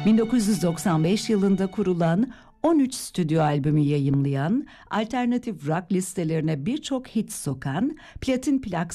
1995 yılında kurulan 13 stüdyo albümü yayımlayan, alternatif rock listelerine birçok hit sokan, platin plak